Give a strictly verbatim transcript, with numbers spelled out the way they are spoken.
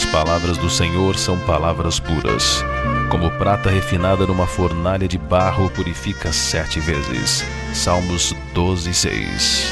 palavras do Senhor são palavras puras. Como prata refinada numa fornalha de barro, purifica sete vezes. Salmos doze, seis.